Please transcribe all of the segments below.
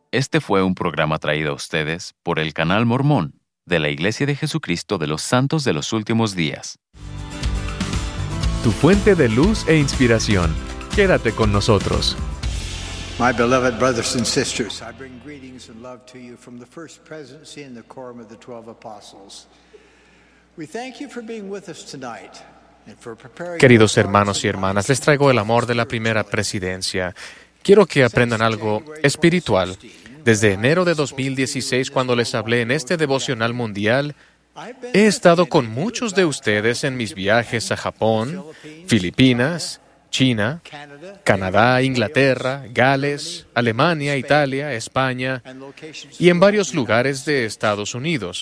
Este fue un programa traído a ustedes por el Canal Mormón de la Iglesia de Jesucristo de los Santos de los Últimos Días. Tu fuente de luz e inspiración. Quédate con nosotros. My beloved brothers and sisters, I bring greetings and love to you from the First Presidency and the Quorum of the 12 Apostles. We thank you for being with us tonight and for preparing. Queridos hermanos y hermanas, les traigo el amor de la primera presidencia. Quiero que aprendan algo espiritual. Desde enero de 2016, cuando les hablé en este devocional mundial, he estado con muchos de ustedes en mis viajes a Japón, Filipinas, China, Canadá, Inglaterra, Gales, Alemania, Italia, España y en varios lugares de Estados Unidos.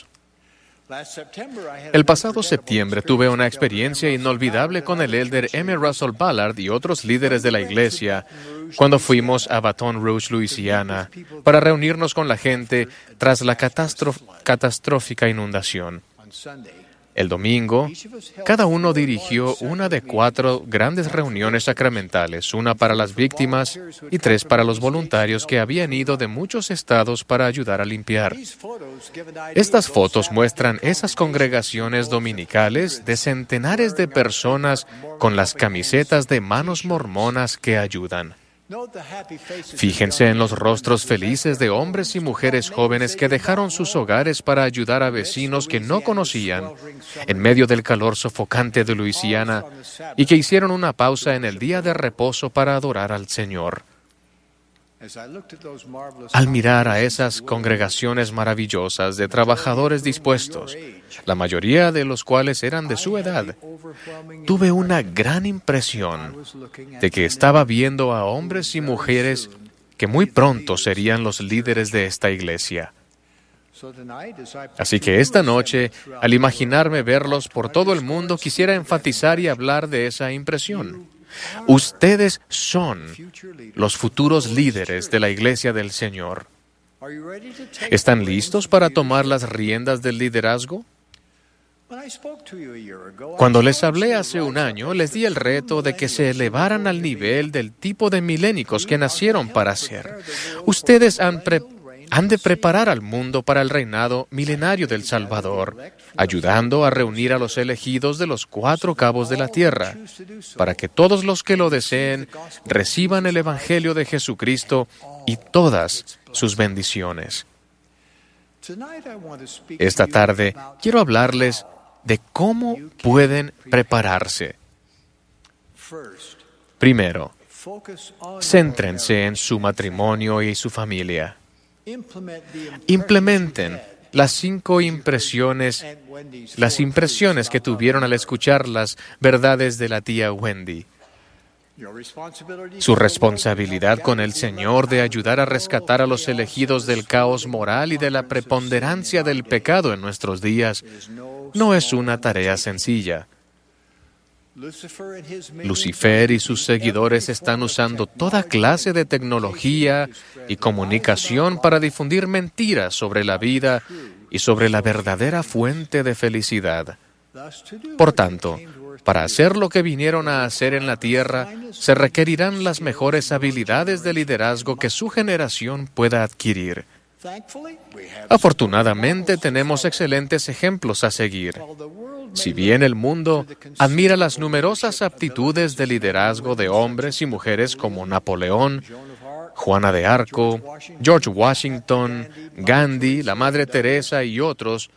El pasado septiembre tuve una experiencia inolvidable con el elder M. Russell Ballard y otros líderes de la iglesia cuando fuimos a Baton Rouge, Luisiana, para reunirnos con la gente tras la catastrófica inundación. El domingo, cada uno dirigió una de 4 grandes reuniones sacramentales, una para las víctimas y 3 para los voluntarios que habían ido de muchos estados para ayudar a limpiar. Estas fotos muestran esas congregaciones dominicales de centenares de personas con las camisetas de manos mormonas que ayudan. Fíjense en los rostros felices de hombres y mujeres jóvenes que dejaron sus hogares para ayudar a vecinos que no conocían en medio del calor sofocante de Luisiana y que hicieron una pausa en el día de reposo para adorar al Señor. Al mirar a esas congregaciones maravillosas de trabajadores dispuestos, la mayoría de los cuales eran de su edad, tuve una gran impresión de que estaba viendo a hombres y mujeres que muy pronto serían los líderes de esta iglesia. Así que esta noche, al imaginarme verlos por todo el mundo, quisiera enfatizar y hablar de esa impresión. Ustedes son los futuros líderes de la Iglesia del Señor. ¿Están listos para tomar las riendas del liderazgo? Cuando les hablé hace un año, les di el reto de que se elevaran al nivel del tipo de milénicos que nacieron para ser. Ustedes han de preparar al mundo para el reinado milenario del Salvador, ayudando a reunir a los elegidos de los 4 cabos de la tierra, para que todos los que lo deseen reciban el Evangelio de Jesucristo y todas sus bendiciones. Esta tarde quiero hablarles de cómo pueden prepararse. Primero, céntrense en su matrimonio y su familia. Implementen las impresiones que tuvieron al escuchar las verdades de la tía Wendy. Su responsabilidad con el Señor de ayudar a rescatar a los elegidos del caos moral y de la preponderancia del pecado en nuestros días no es una tarea sencilla. Lucifer y sus seguidores están usando toda clase de tecnología y comunicación para difundir mentiras sobre la vida y sobre la verdadera fuente de felicidad. Por tanto, para hacer lo que vinieron a hacer en la tierra, se requerirán las mejores habilidades de liderazgo que su generación pueda adquirir. Afortunadamente, tenemos excelentes ejemplos a seguir. Si bien el mundo admira las numerosas aptitudes de liderazgo de hombres y mujeres como Napoleón, Juana de Arco, George Washington, Gandhi, la Madre Teresa y otros,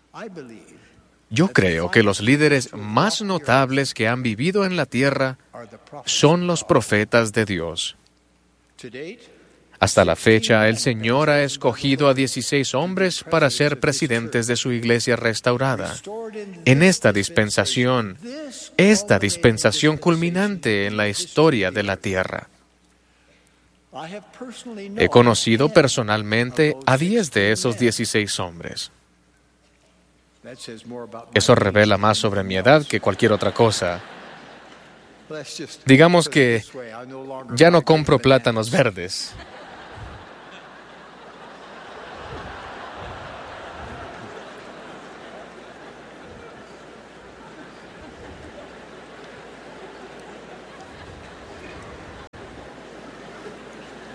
yo creo que los líderes más notables que han vivido en la tierra son los profetas de Dios. Hasta la fecha, el Señor ha escogido a 16 hombres para ser presidentes de su iglesia restaurada. En esta dispensación culminante en la historia de la tierra. He conocido personalmente a 10 de esos 16 hombres. Eso revela más sobre mi edad que cualquier otra cosa. Digamos que ya no compro plátanos verdes.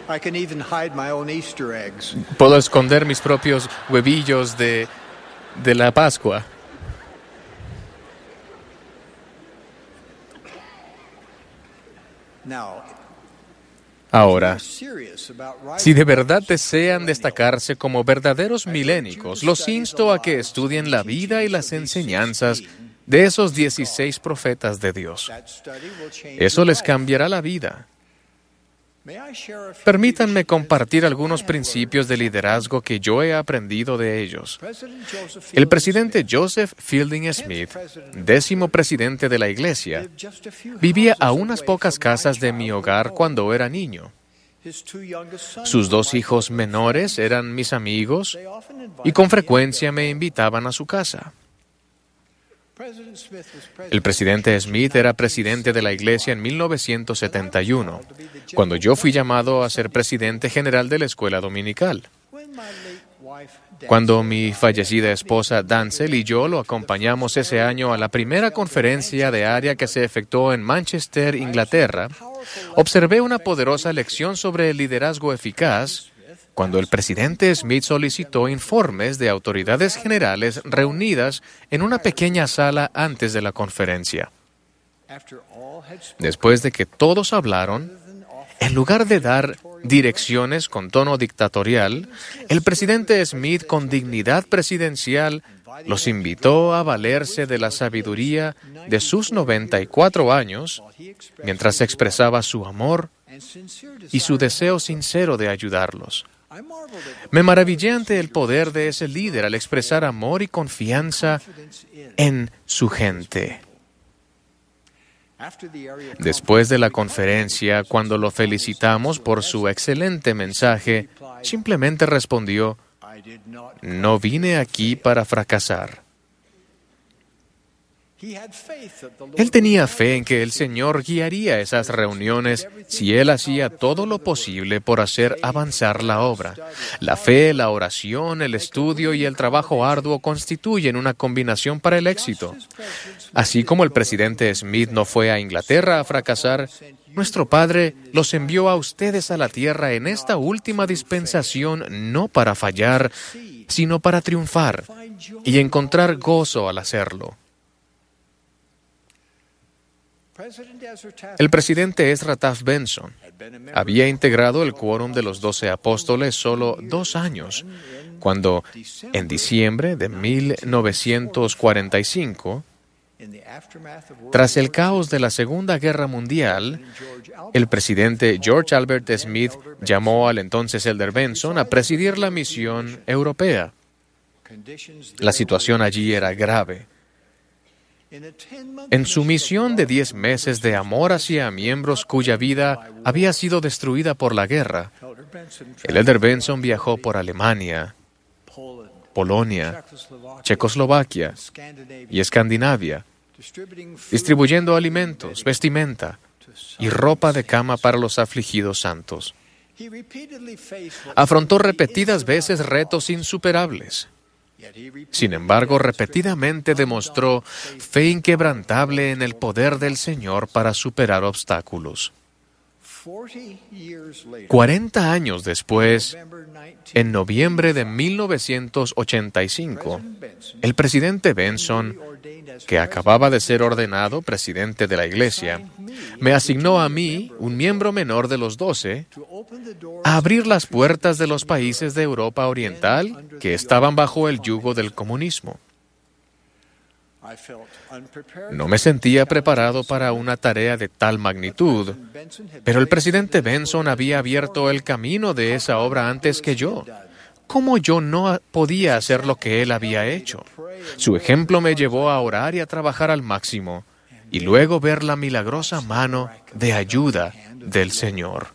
I can even hide my own Easter eggs. Puedo esconder mis propios huevillos de la Pascua. Now, Ahora, serious about si de verdad desean destacarse como verdaderos milénicos, los insto a que estudien la vida y las enseñanzas de esos 16 profetas de Dios. that study will change Eso your les life. cambiará la vida. May I share a few Permítanme leadership compartir principles algunos I have principios de liderazgo que yo he aprendido de ellos. learned? President Joseph El Fielding presidente Smith Joseph Fielding Smith, 10º presidente de la Iglesia, lived just a few vivía a houses unas away pocas from my casas de mi childhood hogar home. cuando era niño. His two youngest sons Sus were dos my hijos favorite menores friends. eran mis amigos They often y invited con me frecuencia into me their home. invitaban a su casa. President Smith was president El presidente of Smith era presidente de la Iglesia en 1971, cuando yo fui llamado a ser presidente general de la escuela dominical. When my late wife, Cuando mi fallecida esposa Dancel y yo lo acompañamos ese año a la primera conferencia de área que se efectuó en Manchester, Inglaterra, observé una poderosa lección sobre el liderazgo eficaz cuando el presidente Smith solicitó informes de autoridades generales reunidas en una pequeña sala antes de la conferencia. after all had spoken, Después de que todos hablaron, en lugar de dar direcciones con tono dictatorial, el presidente Smith, con dignidad presidencial, los invitó a valerse de la sabiduría de sus 94 años mientras expresaba su amor and sincere y su desire. deseo sincero de ayudarlos. I marveled at the Me maravillé ante el poder de ese líder al expresar amor y confianza confidence in. en su gente. After the area Después de la conferencia, cuando lo felicitamos por su excelente mensaje, simplemente respondió, I did not. no vine aquí para fracasar. He had faith that the Lord Él tenía fe en que el Señor guiaría esas reuniones si él hacía todo lo posible por hacer avanzar la obra. La fe, la oración, el estudio y el trabajo arduo constituyen una combinación para el éxito. Así como el presidente Smith no fue a Inglaterra a fracasar, nuestro Padre los envió a ustedes a la tierra en esta última dispensación no para fallar, sino para triunfar y encontrar gozo al hacerlo. President Ezra Taft El presidente Ezra Taft Benson had been a member había integrado el quórum de los 12 apóstoles solo 2 años, cuando, en diciembre de 1945, in the aftermath of World tras el War caos de la Segunda Guerra Mundial, II, George Albert el presidente George Albert Smith llamó al entonces Elder Benson a presidir la misión europea. conditions La situación allí era grave. in a 10-month En su mission misión de 10 meses de amor hacia miembros cuya vida había sido destruida por la guerra, Elder Benson el Elder Benson viajó por Alemania, Poland, Polonia, Czechoslovakia, Checoslovaquia Scandinavia, y Escandinavia, distributing food distribuyendo alimentos, vestimenta y ropa de cama para los afligidos santos. He repeatedly faced what Afrontó seemed to be repetidas veces insurmountable retos insuperables. odds, yet he repeatedly Sin embargo, demonstrated repetidamente demostró fe inquebrantable en el poder del Señor para superar obstáculos. 40 years later, 40 años después, November 19, en noviembre de 1985, President Benson, el presidente Benson, ordained as que acababa de ser ordenado presidente de la Iglesia, me asignó a mí, un miembro menor de los 12, to open the doors a abrir las puertas de los países de Europa Oriental que estaban bajo el yugo del comunismo. I felt unprepared. No me sentía preparado para una tarea de tal magnitud, pero el presidente Benson había abierto el camino de esa obra antes que yo. ¿Cómo yo no podía hacer lo que él había hecho? Su ejemplo me llevó a orar y a trabajar al máximo, y luego ver la milagrosa mano de ayuda del Señor.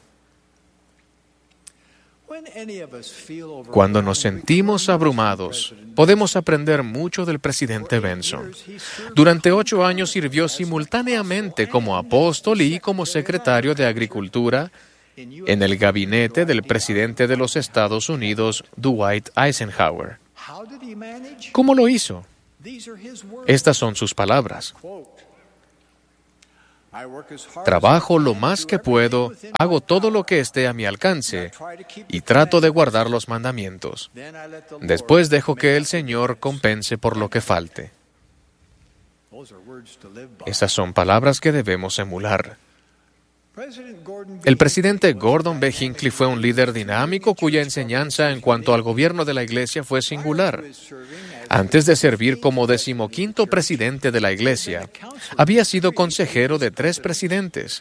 Cuando nos sentimos abrumados, podemos aprender mucho del presidente Benson. Durante 8 años sirvió simultáneamente como apóstol y como secretario de Agricultura en el gabinete del presidente de los Estados Unidos, Dwight Eisenhower. ¿Cómo lo hizo? Estas son sus palabras. Trabajo lo más que puedo, hago todo lo que esté a mi alcance y trato de guardar los mandamientos. Después dejo que el Señor compense por lo que falte. Esas son palabras que debemos emular. El presidente Gordon B. Hinckley fue un líder dinámico cuya enseñanza en cuanto al gobierno de la Iglesia fue singular. Antes de servir como 15º presidente de la Iglesia, había sido consejero de 3 presidentes.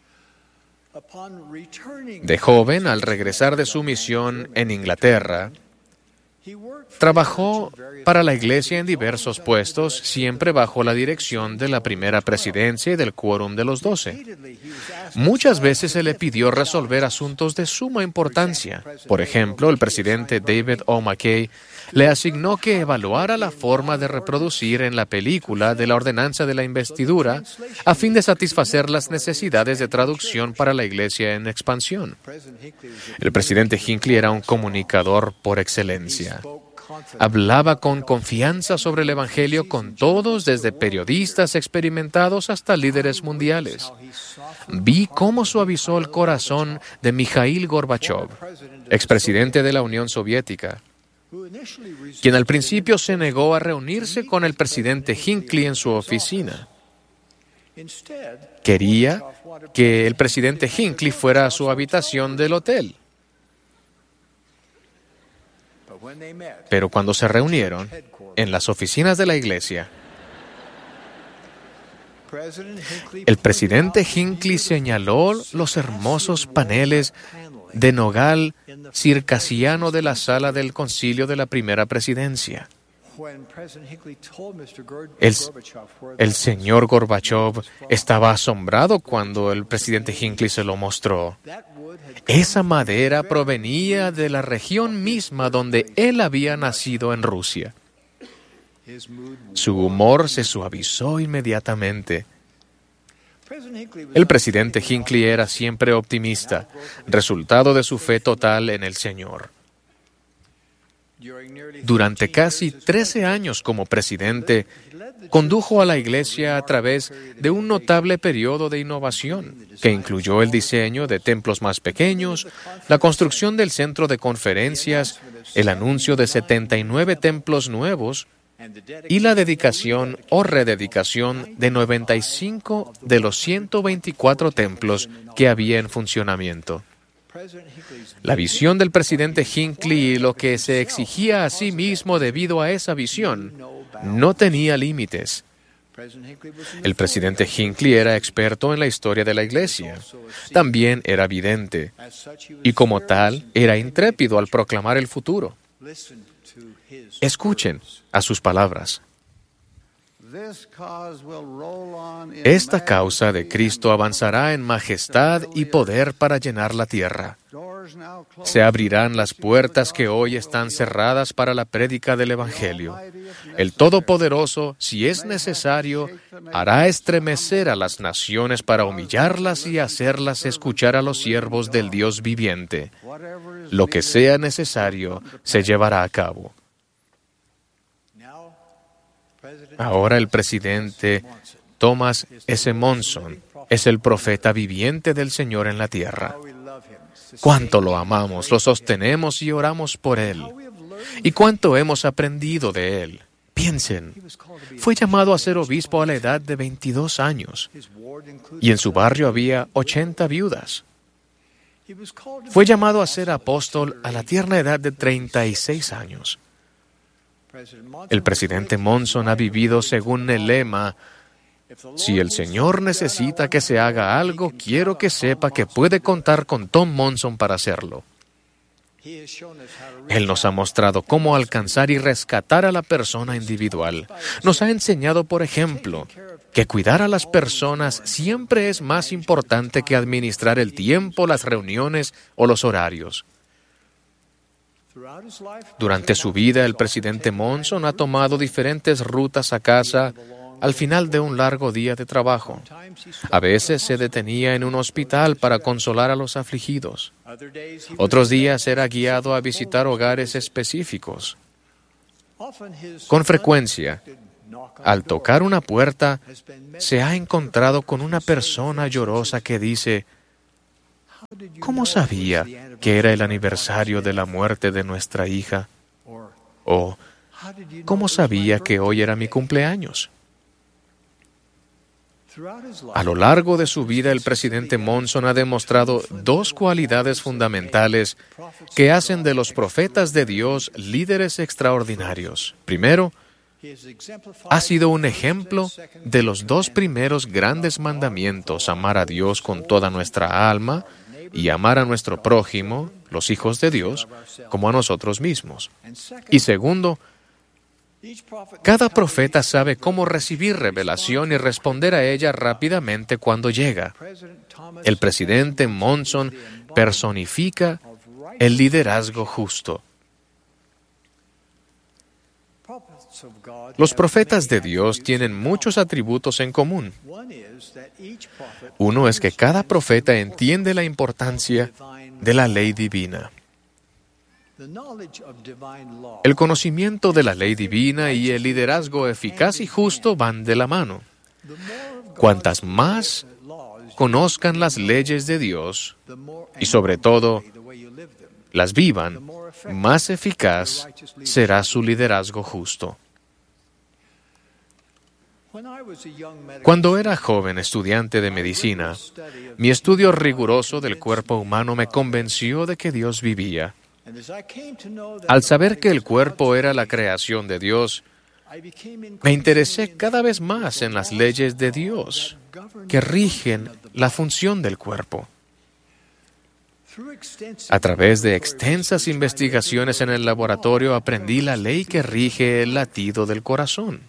De joven, al regresar de su misión en Inglaterra, trabajó para la Iglesia en diversos puestos, siempre bajo la dirección de la primera presidencia y del quórum de los 12. Muchas veces se le pidió resolver asuntos de suma importancia. Por ejemplo, el presidente David O. McKay le asignó que evaluara la forma de reproducir en la película de la ordenanza de la investidura a fin de satisfacer las necesidades de traducción para la Iglesia en expansión. El presidente Hinckley era un comunicador por excelencia. Hablaba con confianza sobre el Evangelio con todos, desde periodistas experimentados hasta líderes mundiales. Vi cómo suavizó el corazón de Mikhail Gorbachev, expresidente de la Unión Soviética, quien al principio se negó a reunirse con el presidente Hinckley en su oficina. Quería que el presidente Hinckley fuera a su habitación del hotel. Pero cuando se reunieron en las oficinas de la iglesia, el presidente Hinckley señaló los hermosos paneles de nogal circasiano de la sala del concilio de la primera presidencia. El señor Gorbachev estaba asombrado cuando el presidente Hinckley se lo mostró. Esa madera provenía de la región misma donde él había nacido en Rusia. Su humor se suavizó inmediatamente. El presidente Hinckley era siempre optimista, resultado de su fe total en el Señor. Durante casi 13 años como presidente, condujo a la Iglesia a través de un notable periodo de innovación, que incluyó el diseño de templos más pequeños, la construcción del centro de conferencias, el anuncio de 79 templos nuevos y la dedicación o rededicación de 95 de los 124 templos que había en funcionamiento. La visión del presidente Hinckley y lo que se exigía a sí mismo debido a esa visión no tenía límites. El presidente Hinckley era experto en la historia de la Iglesia. También era vidente y como tal era intrépido al proclamar el futuro. Escuchen a sus palabras. Esta causa de Cristo avanzará en majestad y poder para llenar la tierra. Se abrirán las puertas que hoy están cerradas para la prédica del Evangelio. El Todopoderoso, si es necesario, hará estremecer a las naciones para humillarlas y hacerlas escuchar a los siervos del Dios viviente. Lo que sea necesario se llevará a cabo. Ahora el presidente Thomas S. Monson es el profeta viviente del Señor en la tierra. Cuánto lo amamos, lo sostenemos y oramos por él. Y cuánto hemos aprendido de él. Piensen, fue llamado a ser obispo a la edad de 22 años. Y en su barrio había 80 viudas. Fue llamado a ser apóstol a la tierna edad de 36 años. El presidente Monson ha vivido según el lema: si el Señor necesita que se haga algo, quiero que sepa que puede contar con Tom Monson para hacerlo. Él nos ha mostrado cómo alcanzar y rescatar a la persona individual. Nos ha enseñado, por ejemplo, que cuidar a las personas siempre es más importante que administrar el tiempo, las reuniones o los horarios. Durante su vida, el presidente Monson ha tomado diferentes rutas a casa al final de un largo día de trabajo. A veces se detenía en un hospital para consolar a los afligidos. Otros días era guiado a visitar hogares específicos. Con frecuencia, Al tocar una puerta, se ha encontrado con una persona llorosa que dice: ¿cómo sabía que era el aniversario de la muerte de nuestra hija? O ¿cómo sabía que hoy era mi cumpleaños? A lo largo de su vida, el presidente Monson ha demostrado dos cualidades fundamentales que hacen de los profetas de Dios líderes extraordinarios. Primero, ha sido un ejemplo de los dos primeros grandes mandamientos: amar a Dios con toda nuestra alma y amar a nuestro prójimo, los hijos de Dios, como a nosotros mismos. Y segundo, cada profeta sabe cómo recibir revelación y responder a ella rápidamente cuando llega. El presidente Monson personifica el liderazgo justo. Los profetas de Dios tienen muchos atributos en común. Uno es que cada profeta entiende la importancia de la ley divina. El conocimiento de la ley divina y el liderazgo eficaz y justo van de la mano. Cuantas más conozcan las leyes de Dios y sobre todo las vivan, más eficaz será su liderazgo justo. Cuando era joven estudiante de medicina, mi estudio riguroso del cuerpo humano me convenció de que Dios vivía. Al saber que el cuerpo era la creación de Dios, me interesé cada vez más en las leyes de Dios que rigen la función del cuerpo. A través de extensas investigaciones en el laboratorio aprendí la ley que rige el latido del corazón.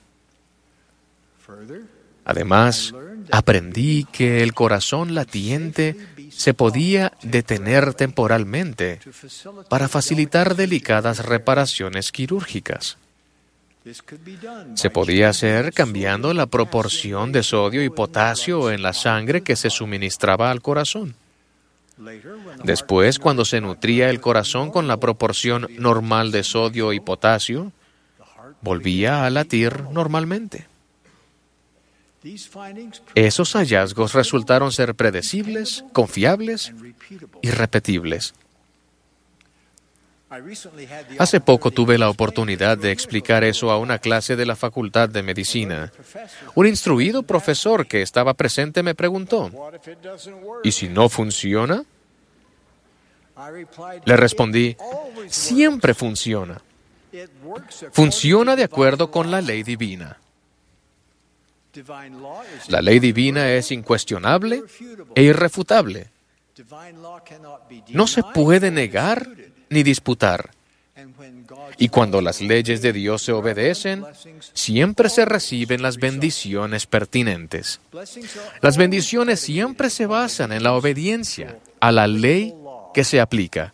Además, aprendí que el corazón latiente se podía detener temporalmente para facilitar delicadas reparaciones quirúrgicas. Se podía hacer cambiando la proporción de sodio y potasio en la sangre que se suministraba al corazón. Después, cuando se nutría el corazón con la proporción normal de sodio y potasio, volvía a latir normalmente. Esos hallazgos resultaron ser predecibles, confiables y repetibles. Hace poco tuve la oportunidad de explicar eso a una clase de la Facultad de Medicina. Un instruido profesor que estaba presente me preguntó: ¿y si no funciona? Le respondí: siempre funciona. Funciona de acuerdo con la ley divina. La ley divina es incuestionable e irrefutable. No se puede negar ni disputar. Y cuando las leyes de Dios se obedecen, siempre se reciben las bendiciones pertinentes. Las bendiciones siempre se basan en la obediencia a la ley que se aplica.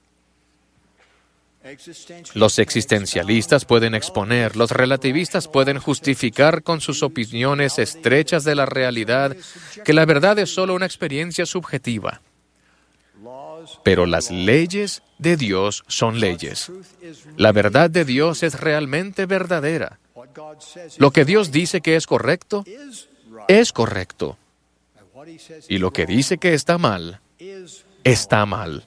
Los existencialistas pueden exponer, los relativistas pueden justificar con sus opiniones estrechas de la realidad que la verdad es solo una experiencia subjetiva. Pero las leyes de Dios son leyes. La verdad de Dios es realmente verdadera. Lo que Dios dice que es correcto, es correcto. Y lo que dice que está mal, está mal.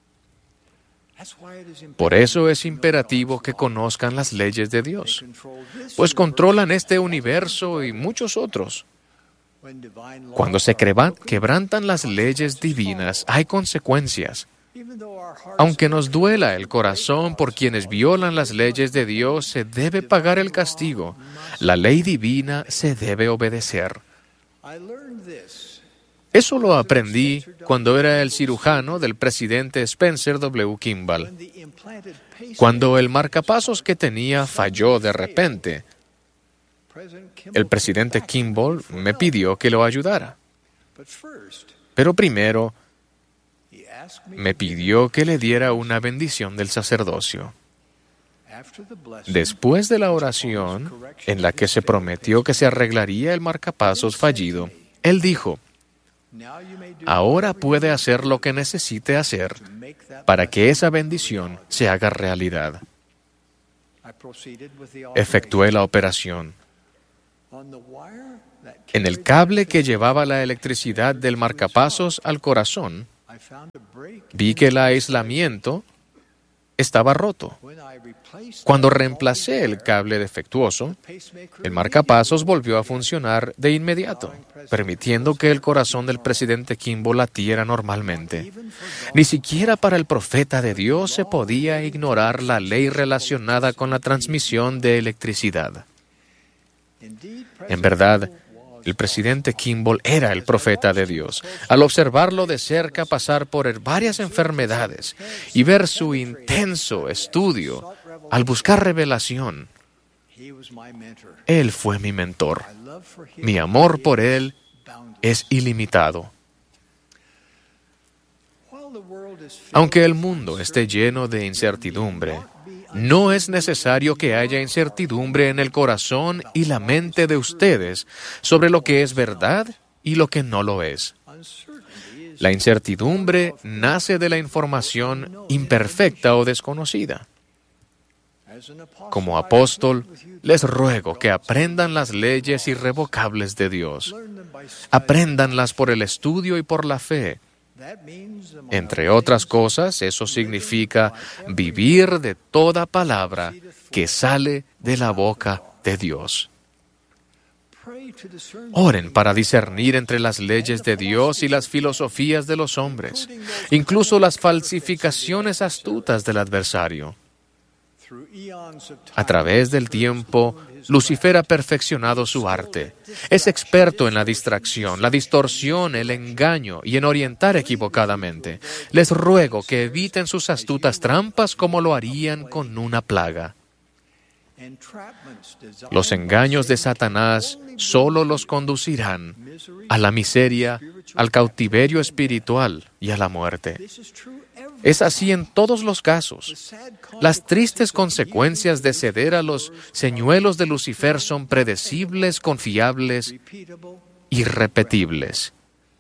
Por eso es imperativo que conozcan las leyes de Dios, pues controlan este universo y muchos otros. Cuando se quebrantan las leyes divinas, hay consecuencias. Aunque nos duela el corazón por quienes violan las leyes de Dios, se debe pagar el castigo. La ley divina se debe obedecer. Eso lo aprendí cuando era el cirujano del presidente Spencer W. Kimball. Cuando el marcapasos que tenía falló de repente, el presidente Kimball me pidió que lo ayudara. Pero primero, me pidió que le diera una bendición del sacerdocio. Después de la oración, en la que se prometió que se arreglaría el marcapasos fallido, él dijo: ahora puede hacer lo que necesite hacer para que esa bendición se haga realidad. Efectué la operación. En el cable que llevaba la electricidad del marcapasos al corazón, vi que el aislamiento estaba roto. Cuando reemplacé el cable defectuoso, el marcapasos volvió a funcionar de inmediato, permitiendo que el corazón del presidente Kimball latiera normalmente. Ni siquiera para el profeta de Dios se podía ignorar la ley relacionada con la transmisión de electricidad. En verdad, el presidente Kimball era el profeta de Dios. Al observarlo de cerca pasar por varias enfermedades y ver su intenso estudio, al buscar revelación, él fue mi mentor. Mi amor por él es ilimitado. Aunque el mundo esté lleno de incertidumbre, no es necesario que haya incertidumbre en el corazón y la mente de ustedes sobre lo que es verdad y lo que no lo es. La incertidumbre nace de la información imperfecta o desconocida. Como apóstol, les ruego que aprendan las leyes irrevocables de Dios. Apréndanlas por el estudio y por la fe. Entre otras cosas, eso significa vivir de toda palabra que sale de la boca de Dios. Oren para discernir entre las leyes de Dios y las filosofías de los hombres, incluso las falsificaciones astutas del adversario. A través del tiempo, Lucifer ha perfeccionado su arte. Es experto en la distracción, la distorsión, el engaño y en orientar equivocadamente. Les ruego que eviten sus astutas trampas como lo harían con una plaga. Los engaños de Satanás solo los conducirán a la miseria, al cautiverio espiritual y a la muerte. Es así en todos los casos. Las tristes consecuencias de ceder a los señuelos de Lucifer son predecibles, confiables y repetibles.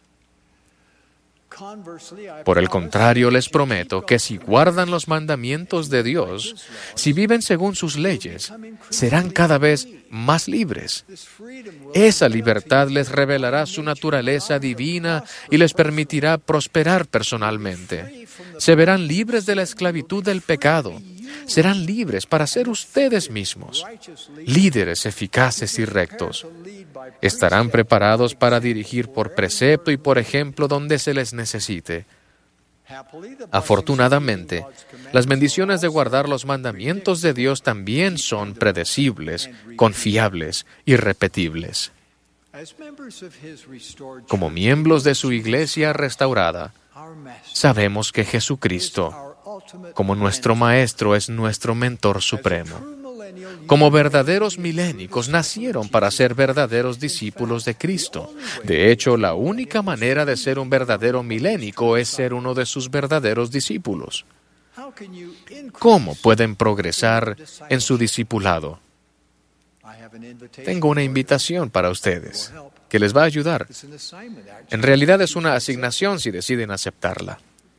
Por el contrario, les prometo que si guardan los mandamientos de Dios, si viven según sus leyes, serán cada vez más libres. Esa libertad les revelará su naturaleza divina y les permitirá prosperar personalmente. Se verán libres de la esclavitud del pecado. Serán libres para ser ustedes mismos, líderes eficaces y rectos. Estarán preparados para dirigir por precepto y por ejemplo donde se les necesite. Afortunadamente, las bendiciones de guardar los mandamientos de Dios también son predecibles, confiables y repetibles. Como miembros de su iglesia restaurada, sabemos que Jesucristo, como nuestro Maestro, es nuestro mentor supremo. Como verdaderos milénicos, nacieron para ser verdaderos discípulos de Cristo. De hecho, la única manera de ser un verdadero milénico es ser uno de sus verdaderos discípulos. ¿Cómo pueden progresar en su discipulado? Tengo una invitación para ustedes que les va a ayudar. En realidad es una asignación si deciden aceptarla.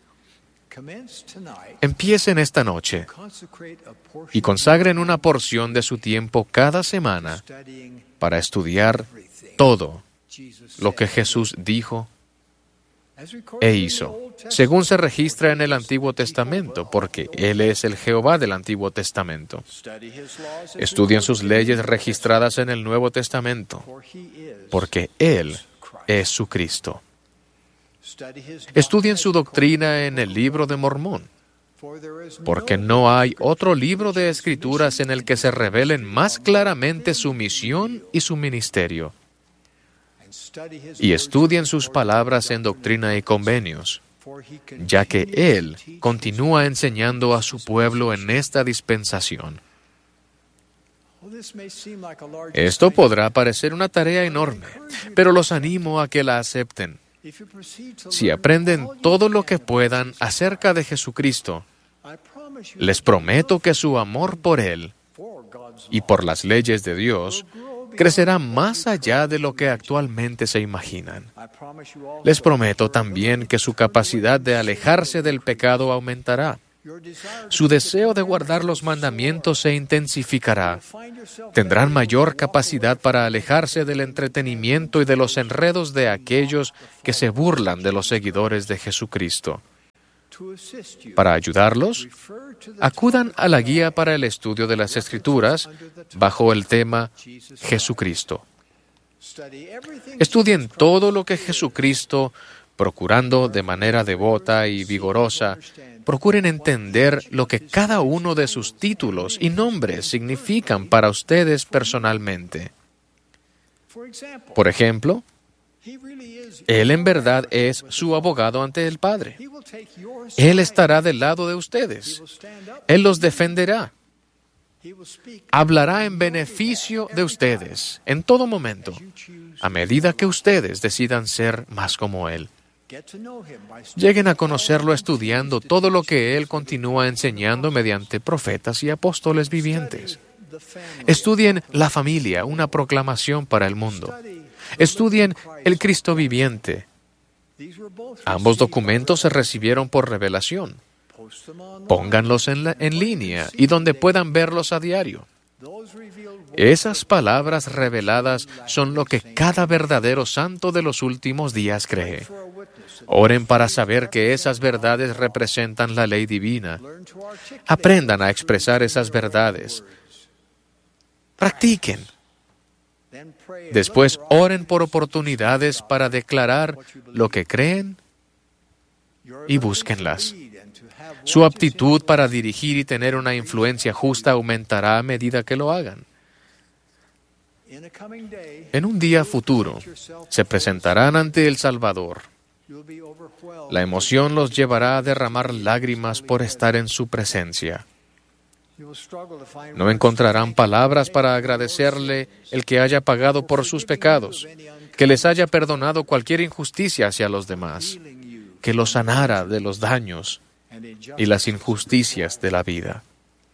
Empiecen esta noche y consagren una porción de su tiempo cada semana para estudiar todo lo que Jesús dijo e hizo, según se registra en el Antiguo Testamento, porque Él es el Jehová del Antiguo Testamento. Estudien sus leyes registradas en el Nuevo Testamento, porque Él es su Cristo. Estudien su doctrina en el Libro de Mormón, porque no hay otro libro de Escrituras en el que se revelen más claramente su misión y su ministerio. Y estudien sus palabras en Doctrina y Convenios, ya que Él continúa enseñando a su pueblo en esta dispensación. Esto podrá parecer una tarea enorme, pero los animo a que la acepten. Si aprenden todo lo que puedan acerca de Jesucristo, les prometo que su amor por Él y por las leyes de Dios crecerá más allá de lo que actualmente se imaginan. Les prometo también que su capacidad de alejarse del pecado aumentará. Su deseo de guardar los mandamientos se intensificará. Tendrán mayor capacidad para alejarse del entretenimiento y de los enredos de aquellos que se burlan de los seguidores de Jesucristo. Para ayudarlos, acudan a la guía para el estudio de las Escrituras bajo el tema Jesucristo. Estudien todo lo que Jesucristo, procurando de manera devota y vigorosa, procuren entender lo que cada uno de sus títulos y nombres significan para ustedes personalmente. Por ejemplo, Él en verdad es su abogado ante el Padre. Él estará del lado de ustedes. Él los defenderá. Hablará en beneficio de ustedes en todo momento, a medida que ustedes decidan ser más como Él. Lleguen a conocerlo estudiando todo lo que Él continúa enseñando mediante profetas y apóstoles vivientes. Estudien la familia, una proclamación para el mundo. Estudien el Cristo viviente. Ambos documentos se recibieron por revelación. Pónganlos en línea y donde puedan verlos a diario. Esas palabras reveladas son lo que cada verdadero santo de los últimos días cree. Oren para saber que esas verdades representan la ley divina. Aprendan a expresar esas verdades. Practiquen. Después oren por oportunidades para declarar lo que creen y búsquenlas. Su aptitud para dirigir y tener una influencia justa aumentará a medida que lo hagan. En un día futuro, se presentarán ante el Salvador. La emoción los llevará a derramar lágrimas por estar en su presencia. No encontrarán palabras para agradecerle el que haya pagado por sus pecados, que les haya perdonado cualquier injusticia hacia los demás, que los sanara de los daños y las injusticias de la vida.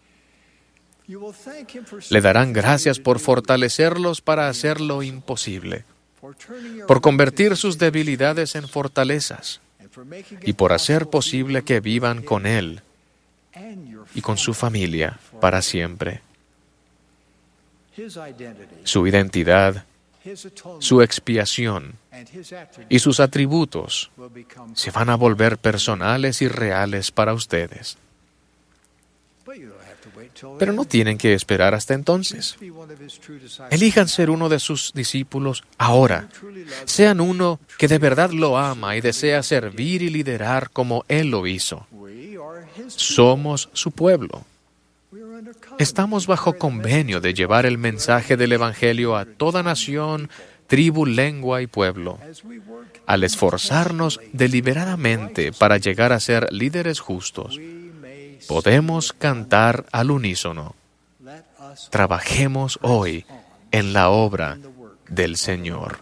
Le darán gracias por fortalecerlos para hacer lo imposible, por convertir sus debilidades en fortalezas y por hacer posible que vivan con Él y con su familia para siempre. Su identidad, su expiación y sus atributos se van a volver personales y reales para ustedes. Pero no tienen que esperar hasta entonces. Elijan ser uno de sus discípulos ahora. Sean uno que de verdad lo ama y desea servir y liderar como Él lo hizo. Somos su pueblo. Estamos bajo convenio de llevar el mensaje del Evangelio a toda nación, tribu, lengua y pueblo. Al esforzarnos deliberadamente para llegar a ser líderes justos, podemos cantar al unísono: trabajemos hoy en la obra del Señor.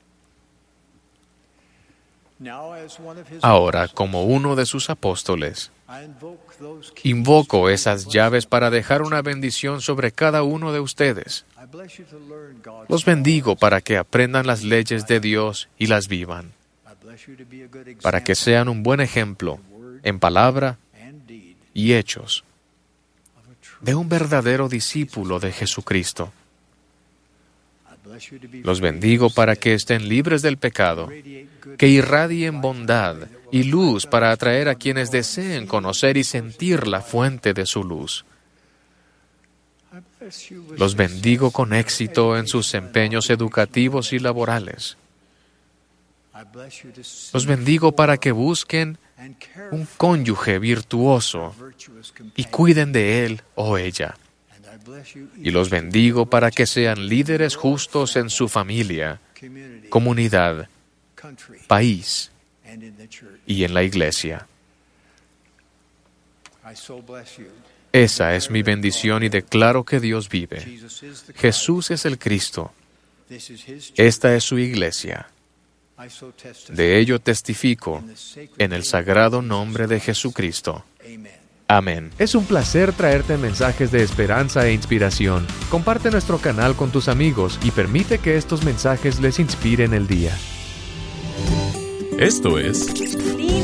Ahora, como uno de sus apóstoles, invoco esas llaves para dejar una bendición sobre cada uno de ustedes. Los bendigo para que aprendan las leyes de Dios y las vivan, para que sean un buen ejemplo en palabra y hechos de un verdadero discípulo de Jesucristo. Los bendigo para que estén libres del pecado, que irradien bondad y luz para atraer a quienes deseen conocer y sentir la fuente de su luz. Los bendigo con éxito en sus empeños educativos y laborales. Los bendigo para que busquen un cónyuge virtuoso y cuiden de él o ella. Y los bendigo para que sean líderes justos en su familia, comunidad, país y en la iglesia. Esa es mi bendición y declaro que Dios vive. Jesús es el Cristo. Esta es su iglesia. De ello testifico en el sagrado nombre de Jesucristo. Amén. Es un placer traerte mensajes de esperanza e inspiración. Comparte nuestro canal con tus amigos y permite que estos mensajes les inspiren el día. Esto es Linda, muy tierna.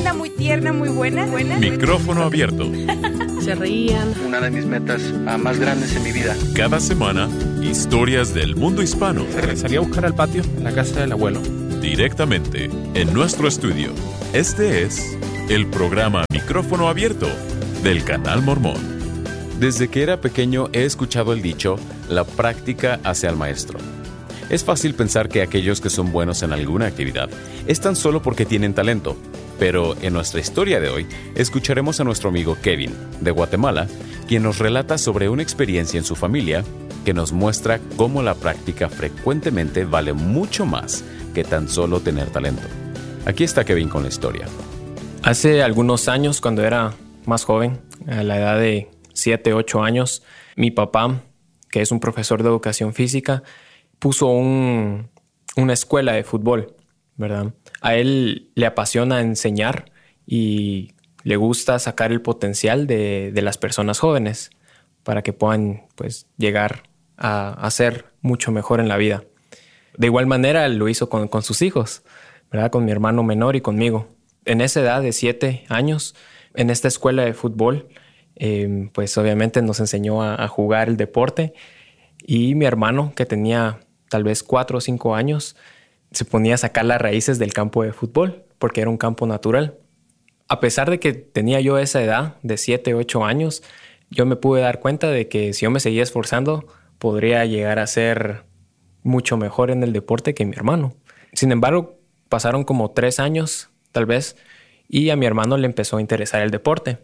tierna, muy buena. Micrófono abierto. Se reían. Una de mis metas más grandes en mi vida. Cada semana, historias del mundo hispano. Salí a buscar al patio en la casa del abuelo. Directamente en nuestro estudio. Este es el programa Micrófono Abierto del Canal Mormón. Desde que era pequeño he escuchado el dicho, la práctica hace al maestro. Es fácil pensar que aquellos que son buenos en alguna actividad es tan solo porque tienen talento. Pero en nuestra historia de hoy, escucharemos a nuestro amigo Kevin, de Guatemala, quien nos relata sobre una experiencia en su familia que nos muestra cómo la práctica frecuentemente vale mucho más que tan solo tener talento. Aquí está Kevin con la historia. Hace algunos años, cuando era más joven, a la edad de 7, 8 años, mi papá, que es un profesor de educación física, puso una escuela de fútbol, ¿verdad? A él le apasiona enseñar y le gusta sacar el potencial de las personas jóvenes para que puedan, pues, llegar a ser mucho mejor en la vida. De igual manera lo hizo con sus hijos, ¿verdad? Con mi hermano menor y conmigo. En esa edad de 7 años, en esta escuela de fútbol, pues obviamente nos enseñó a jugar el deporte, y mi hermano, que tenía tal vez 4 o 5 años, se ponía a sacar las raíces del campo de fútbol porque era un campo natural. A pesar de que tenía yo esa edad de 7 o 8 años, yo me pude dar cuenta de que si yo me seguía esforzando, podría llegar a ser mucho mejor en el deporte que mi hermano. Sin embargo, pasaron como 3 años, tal vez, y a mi hermano le empezó a interesar el deporte.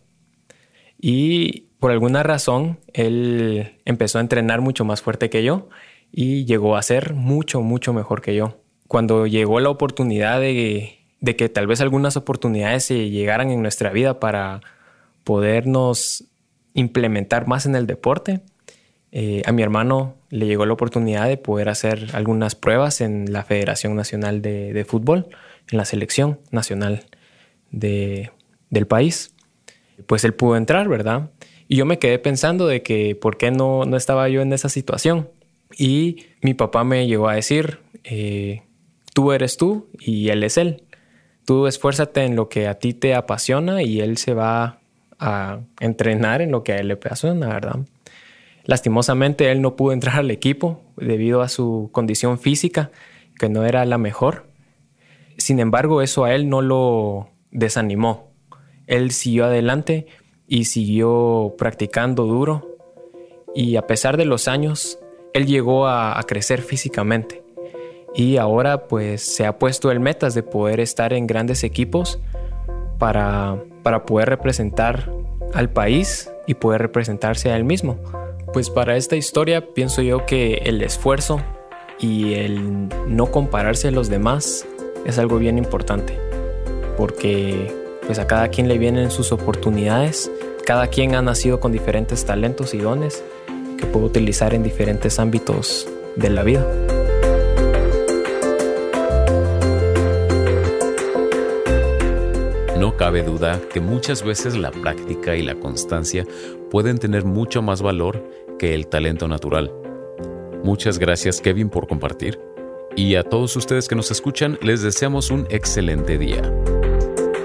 Y por alguna razón, él empezó a entrenar mucho más fuerte que yo y llegó a ser mucho, mucho mejor que yo. Cuando llegó la oportunidad de que tal vez algunas oportunidades se llegaran en nuestra vida para podernos implementar más en el deporte, a mi hermano le llegó la oportunidad de poder hacer algunas pruebas en la Federación Nacional de Fútbol, en la selección nacional del país. Pues él pudo entrar, ¿verdad? Y yo me quedé pensando de que por qué no estaba yo en esa situación. Y mi papá me llegó a decir, tú eres tú y él es él. Tú esfuérzate en lo que a ti te apasiona y él se va a entrenar en lo que a él le apasiona, ¿verdad? Lastimosamente él no pudo entrar al equipo debido a su condición física, que no era la mejor. Sin embargo, eso a él no lo desanimó. Él siguió adelante y siguió practicando duro. Y a pesar de los años, él llegó a crecer físicamente. Y ahora pues se ha puesto el metas de poder estar en grandes equipos para poder representar al país y poder representarse a él mismo. Pues para esta historia pienso yo que el esfuerzo y el no compararse a los demás es algo bien importante, porque pues a cada quien le vienen sus oportunidades, cada quien ha nacido con diferentes talentos y dones que puede utilizar en diferentes ámbitos de la vida. No cabe duda que muchas veces la práctica y la constancia pueden tener mucho más valor que el talento natural. Muchas gracias, Kevin, por compartir. Y a todos ustedes que nos escuchan, les deseamos un excelente día.